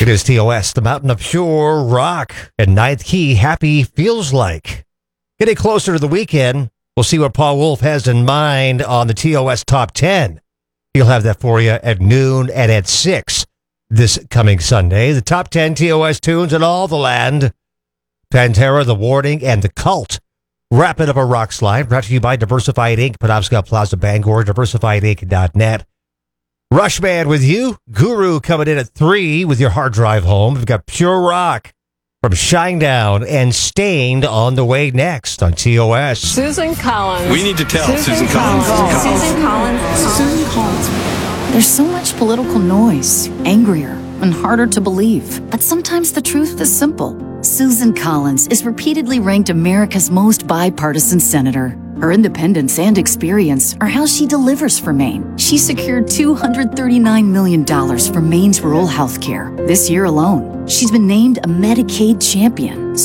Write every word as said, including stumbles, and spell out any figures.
It is T O S, the mountain of pure rock, and Ninth Key, Happy Feels Like. Getting closer to the weekend, we'll see what Paul Wolf has in mind on the T O S Top ten. He'll have that for you at noon and at six this coming Sunday. The top ten T O S tunes in all the land. Pantera, The Warning, and The Cult. Wrapping up a rock slide, brought to you by Diversified Incorporated, Penobscot Plaza, Bangor, diversified inc dot net. Rush Band with you. Guru coming in at three with your hard drive home. We've got Pure Rock from Shinedown and Stained on the way next on T O S. Susan Collins. We need to tell Susan, Susan Collins. Collins. Susan Collins. Susan Collins. There's so much political noise, angrier and harder to believe. But sometimes the truth is simple. Susan Collins is repeatedly ranked America's most bipartisan senator. Her independence and experience are how she delivers for Maine. She secured two hundred thirty-nine million dollars for Maine's rural health care. This year alone, she's been named a Medicaid champion.